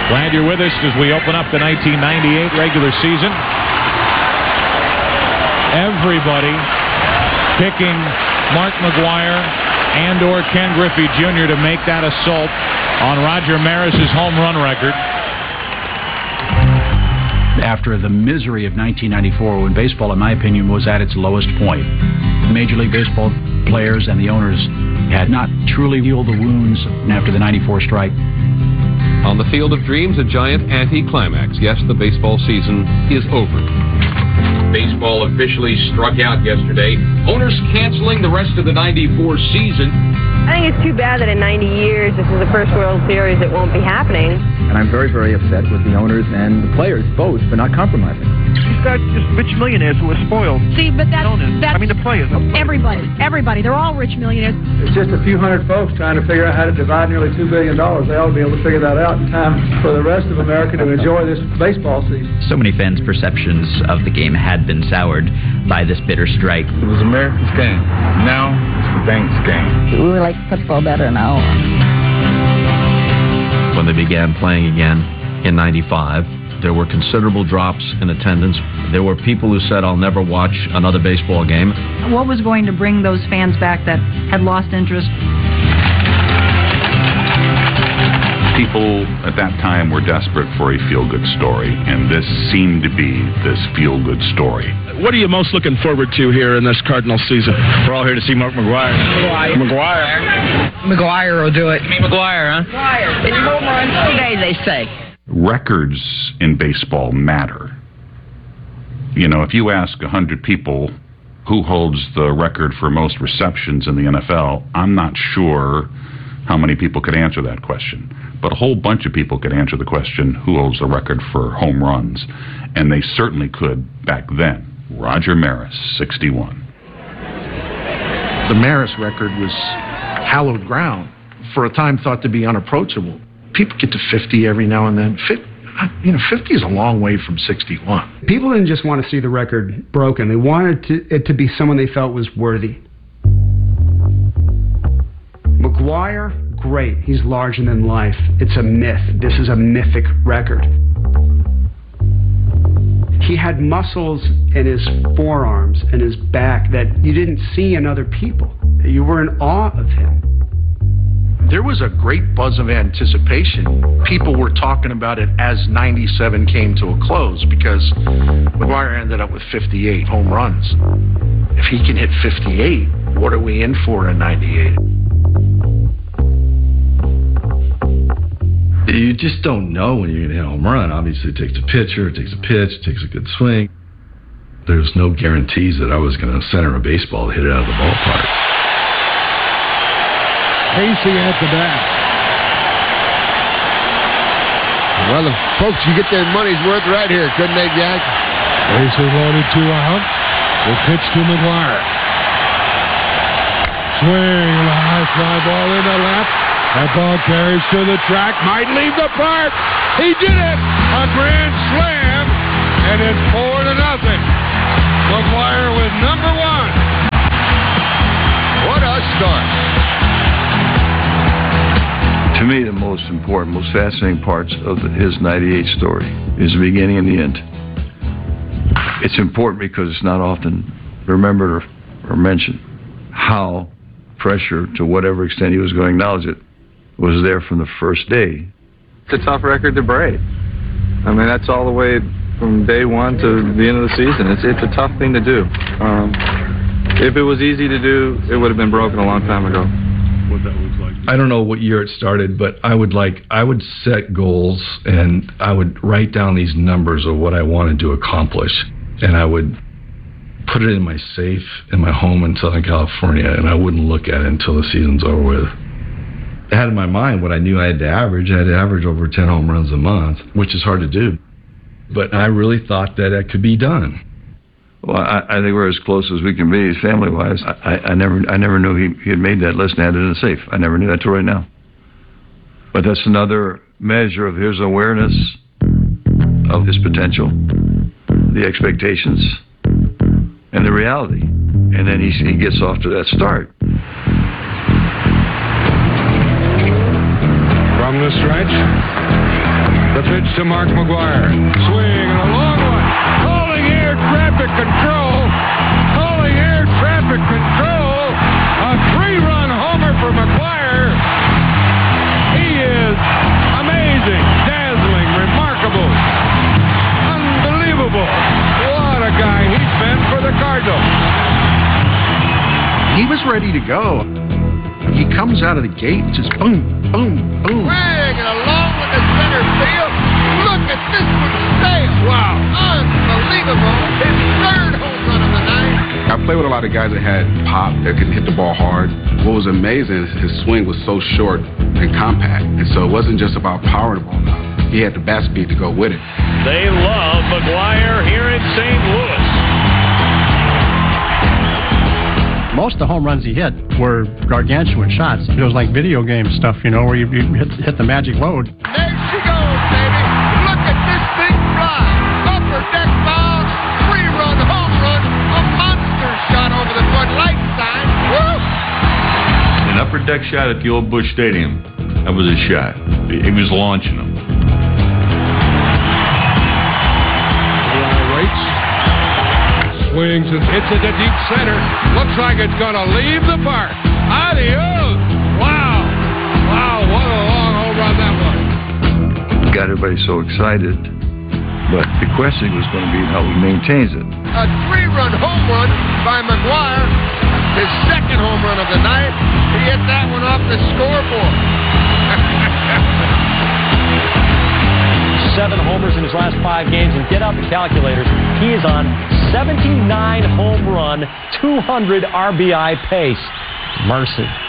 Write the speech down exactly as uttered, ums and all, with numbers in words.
Glad you're with us as we open up the nineteen ninety-eight regular season. Everybody picking Mark McGwire and or Ken Griffey Junior to make that assault on Roger Maris's home run record. After the misery of nineteen ninety-four, when baseball, in my opinion, was at its lowest point, Major League Baseball players and the owners had not truly healed the wounds after the ninety-four strike. On the Field of Dreams, a giant anti-climax. Yes, the baseball season is over. Baseball officially struck out yesterday. Owners canceling the rest of the ninety-four season. I think it's too bad that in ninety years, this is the first World Series that won't be happening. And I'm very, very upset with the owners and the players, both, for not compromising. You've got just rich millionaires who are spoiled. See, but that's, that's... I mean, the players. The players. Everybody. Everybody. They're all rich millionaires. It's just a few hundred folks trying to figure out how to divide nearly two billion dollars. They ought to be able to figure that out in time for the rest of America to enjoy this baseball season. So many fans' perceptions of the game had been soured by this bitter strike. It was America's game. Now it's the bank's game. We like football better now. When they began playing again in ninety-five, there were considerable drops in attendance. There were people who said, I'll never watch another baseball game. What was going to bring those fans back that had lost interest? People at that time were desperate for a feel-good story, and this seemed to be this feel-good story. What are you most looking forward to here in this Cardinals season? We're all here to see Mark McGwire. McGwire. McGwire. McGwire will do it. You mean McGwire, huh? McGwire. It's home runs today, they say. Records in baseball matter. You know, if you ask one hundred people who holds the record for most receptions in the N F L, I'm not sure how many people could answer that question. But a whole bunch of people could answer the question, who holds the record for home runs? And they certainly could back then. Roger Maris, sixty-one. The Maris record was hallowed ground, for a time thought to be unapproachable. People get to fifty every now and then. You know, fifty is a long way from sixty-one. People didn't just want to see the record broken. They wanted to, it to be someone they felt was worthy. McGwire, great. He's larger than life. It's a myth. This is a mythic record. He had muscles in his forearms and his back that you didn't see in other people. You were in awe of him. There was a great buzz of anticipation. People were talking about it as ninety-seven came to a close because McGwire ended up with fifty-eight home runs. If he can hit fifty-eight, what are we in for in ninety-eight? You just don't know when you're going to hit a home run. Obviously, it takes a pitcher, it takes a pitch, it takes a good swing. There's no guarantees that I was going to center a baseball to hit it out of the ballpark. Casey at the bat. Well, the folks, you get their money's worth right here, couldn't they, Jack? Bases loaded, two out. The pitch to McGwire. Swing, a high fly ball in the left. That ball carries to the track, might leave the park. He did it! A grand slam, and it's four to nothing. McGwire with number one. What a start. To me, the most important, most fascinating parts of the, his ninety-eight story is the beginning and the end. It's important because it's not often remembered or, or mentioned how pressure, to whatever extent he was going to acknowledge it, was there from the first day. It's a tough record to break. I mean, that's all the way from day one to the end of the season. It's it's a tough thing to do. Um, if it was easy to do, it would have been broken a long time ago. What that looks like. I don't know what year it started, but I would like I would set goals and I would write down these numbers of what I wanted to accomplish, and I would put it in my safe in my home in Southern California, and I wouldn't look at it until the season's over with. I had in my mind what I knew I had to average. I had to average over ten home runs a month, which is hard to do. But I really thought that that could be done. Well, I, I think we're as close as we can be, family-wise. I, I, I never I never knew he, he had made that list and had it in the safe. I never knew that till right now. But that's another measure of his awareness of his potential, the expectations, and the reality. And then he, he gets off to that start. From the stretch, The pitch to Mark McGwire. Swing and a long one. Calling air traffic control. Calling air traffic control. A three-run homer for McGwire. He is amazing, dazzling, remarkable, unbelievable. What a guy he's been for the Cardinals. He was ready to go. He comes out of the gate, just boom, boom, boom. Swing and along with the center field. Look at this one sail. Wow. Unbelievable. His third home run of the night. I played with a lot of guys that had pop, that could hit the ball hard. What was amazing is his swing was so short and compact. And so it wasn't just about powering the ball out. He had the bat speed to go with it. They love McGwire here in Saint Louis. Most of the home runs he hit were gargantuan shots. It was like video game stuff, you know, where you, you hit, hit the magic load. There she goes, baby. Look at this thing fly. Upper deck ball, three-run home run, a monster shot over the Bud Light sign. Woo! An upper deck shot at the old Busch Stadium. That was a shot. He was launching them. Waits. Swings and hits it to deep center. Looks like it's going to leave the park. Adios! Wow! Wow, what a long home run that was. Got everybody so excited. But the question was going to be how he maintains it. A three-run home run by McGwire. His second home run of the night. He hit that one off the scoreboard. Seven homers in his last five games, and get out the calculators. He is on seventy-nine home run, two hundred R B I pace. Mercy.